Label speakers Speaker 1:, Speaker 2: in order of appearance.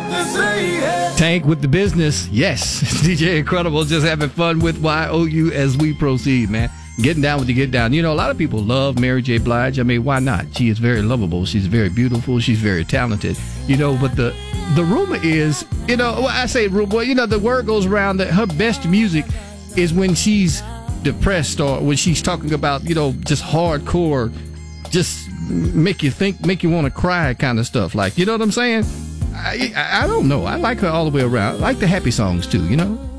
Speaker 1: Tank with the business. Yes. DJ Incredible just having fun with YOU as we proceed, man. Getting down with the get down. You know, a lot of people love Mary J. Blige. I mean, why not? She is very lovable. She's very beautiful. She's very talented. You know, but the rumor is, you know, well, I say rumor, you know, the word goes around that her best music is when she's depressed or when she's talking about, you know, just hardcore, just make you want to cry kind of stuff. Like, you know what I'm saying? I don't know. I like her all the way around. I like the happy songs too, you know?